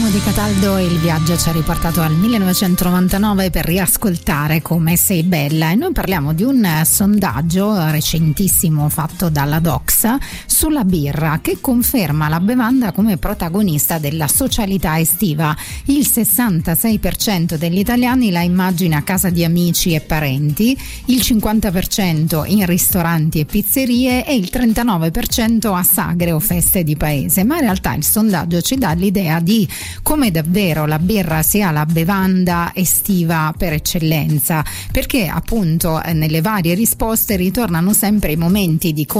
di Cataldo e il viaggio ci ha riportato al 1999 per riascoltare Come sei bella, e noi parliamo di un sondaggio recentissimo fatto dalla Doxa sulla birra, che conferma la bevanda come protagonista della socialità estiva. Il 66% degli italiani la immagina a casa di amici e parenti, il 50% in ristoranti e pizzerie e il 39% a sagre o feste di paese. Ma in realtà il sondaggio ci dà l'idea di come davvero la birra sia la bevanda estiva per eccellenza, perché appunto nelle varie risposte ritornano sempre i momenti di